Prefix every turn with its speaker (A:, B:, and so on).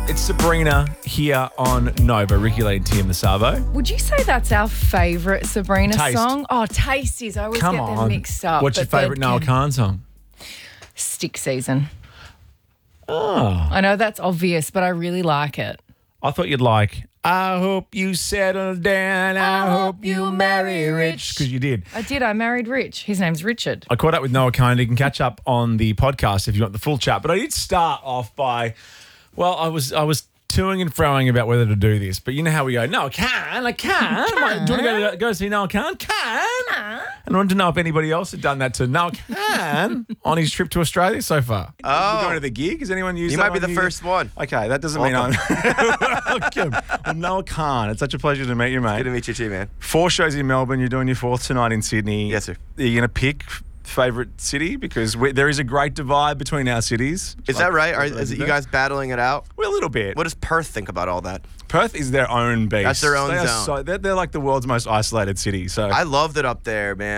A: It's Sabrina here on Nova. Ricky Lee and Tim the Savo.
B: Would you say that's our favourite Sabrina
A: Taste.
B: song? Oh, Taste is. I always
A: Come
B: get
A: on.
B: them mixed up.
A: What's your
B: but
A: favourite Noah Khan song?
B: Stick Season.
A: Oh.
B: I know that's obvious, but I really like it.
A: I thought you'd like, I hope you settle down. I hope you marry rich. Because you did.
B: I did. I married Rich. His name's Richard.
A: I caught up with Noah Khan. You can catch up on the podcast if you want the full chat. But I did start off by, well, I was toing and froing about whether to do this. But you know how we go, Noah Khan, I can. Do you want to go see Noah Khan? Can. And I wanted to know if anybody else had done that to Noah Khan on his trip to Australia so far.
C: Oh.
A: We're going to the gig. Has anyone used
C: You
A: that
C: might be the
A: one here?
C: first one.
A: Okay, that doesn't mean I'm welcome. I'm Noah Khan. It's such a pleasure to meet you, mate.
C: Good to meet you too, man.
A: 4 shows in Melbourne. You're doing your 4th tonight in Sydney.
C: Yes, sir.
A: Are you going to pick favourite city? Because there is a great divide between our cities.
C: Is that right? Is it you guys battling it out?
A: Well, a little bit.
C: What does Perth think about all that?
A: Perth is their own beast.
C: That's their own
A: They are
C: zone.
A: they're like the world's most isolated city. So
C: I loved it up there, man.